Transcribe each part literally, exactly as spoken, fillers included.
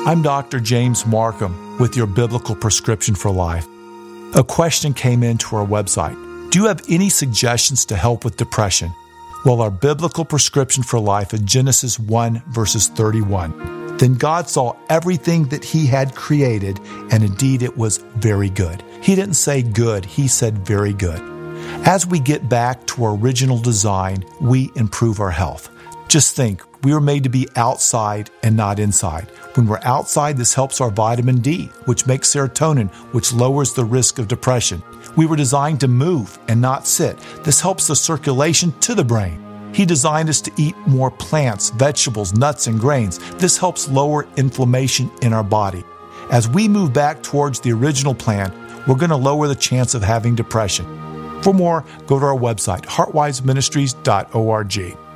I'm Doctor James Markham with your Biblical Prescription for Life. A question came into our website. Do you have any suggestions to help with depression? Well, our Biblical Prescription for Life is Genesis one, verses thirty-one. Then God saw everything that He had created, and indeed it was very good. He didn't say good, He said very good. As we get back to our original design, we improve our health. Just think, we were made to be outside and not inside. When we're outside, this helps our vitamin D, which makes serotonin, which lowers the risk of depression. We were designed to move and not sit. This helps the circulation to the brain. He designed us to eat more plants, vegetables, nuts, and grains. This helps lower inflammation in our body. As we move back towards the original plan, we're going to lower the chance of having depression. For more, go to our website, heartwise ministries dot org.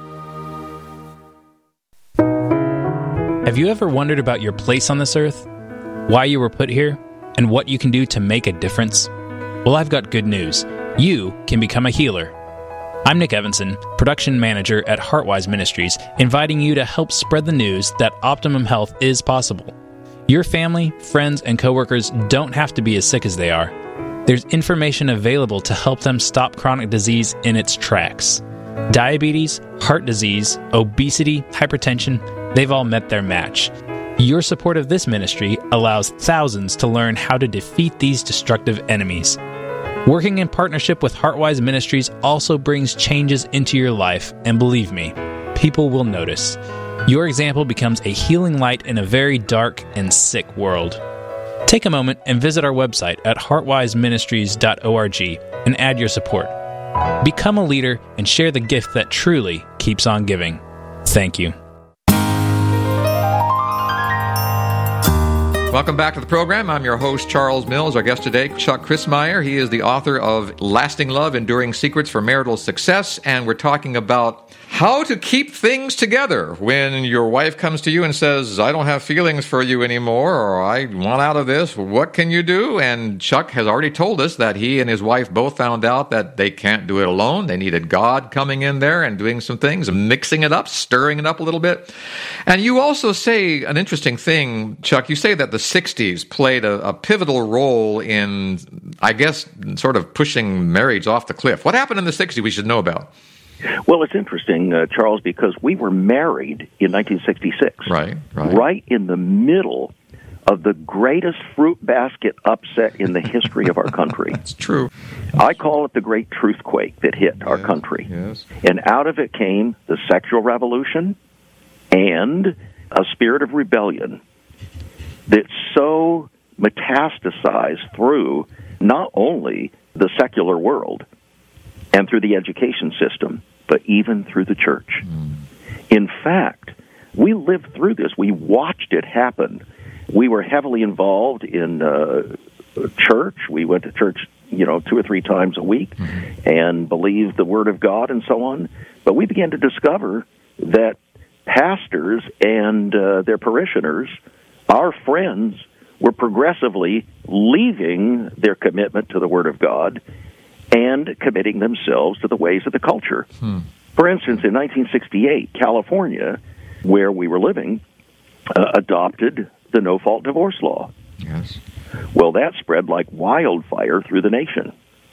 Have you ever wondered about your place on this earth? Why you were put here? And what you can do to make a difference? Well, I've got good news. You can become a healer. I'm Nick Evanson, production manager at Heartwise Ministries, inviting you to help spread the news that optimum health is possible. Your family, friends, and coworkers don't have to be as sick as they are. There's information available to help them stop chronic disease in its tracks. Diabetes, heart disease, obesity, hypertension, they've all met their match. Your support of this ministry allows thousands to learn how to defeat these destructive enemies. Working in partnership with Heartwise Ministries also brings changes into your life, and believe me, people will notice. Your example becomes a healing light in a very dark and sick world. Take a moment and visit our website at heartwise ministries dot org and add your support. Become a leader and share the gift that truly keeps on giving. Thank you. Welcome back to the program. I'm your host, Charles Mills. Our guest today, Chuck Crismier. He is the author of Lasting Love, Enduring Secrets for Marital Success, and we're talking about how to keep things together when your wife comes to you and says, I don't have feelings for you anymore, or I want out of this. What can you do? And Chuck has already told us that he and his wife both found out that they can't do it alone. They needed God coming in there and doing some things, mixing it up, stirring it up a little bit. And you also say an interesting thing, Chuck. You say that the sixties played a, a pivotal role in, I guess, sort of pushing marriage off the cliff. What happened in the sixties we should know about? Well, it's interesting, uh, Charles, because we were married in nineteen sixty-six. Right, right. Right in the middle of the greatest fruit basket upset in the history of our country. It's true. I call it the great truthquake that hit our yes, country. Yes. And out of it came the sexual revolution and a spirit of rebellion that so metastasized through not only the secular world and through the education system, but even through the church. Mm. In fact, we lived through this. We watched it happen. We were heavily involved in uh, church. We went to church, you know, two or three times a week mm-hmm. and believed the Word of God and so on. But we began to discover that pastors and uh, their parishioners, our friends, were progressively leaving their commitment to the Word of God and committing themselves to the ways of the culture. Hmm. For instance, in nineteen sixty-eight, California, where we were living, uh, adopted the no-fault divorce law. Yes. Well, that spread like wildfire through the nation.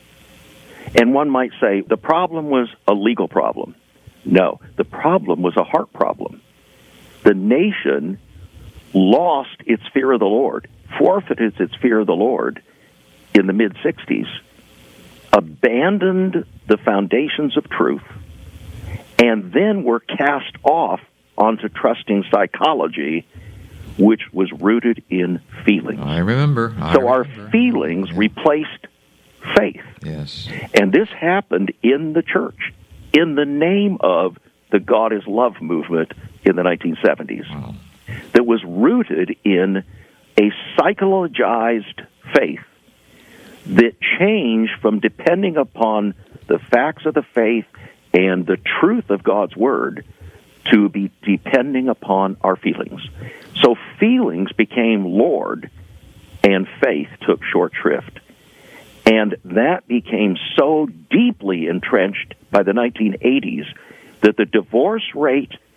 And one might say the problem was a legal problem. No, the problem was a heart problem. The nation lost its fear of the Lord, forfeited its fear of the Lord in the mid-sixties, abandoned the foundations of truth, and then were cast off onto trusting psychology, which was rooted in feelings. I remember. I so remember. Our feelings yeah. replaced faith. Yes. And this happened in the church, in the name of the God is Love movement in the nineteen seventies, wow. that was rooted in a psychologized faith that changed from depending upon the facts of the faith and the truth of God's Word to be depending upon our feelings. So feelings became Lord, and faith took short shrift. And that became so deeply entrenched by the nineteen eighties that the divorce rate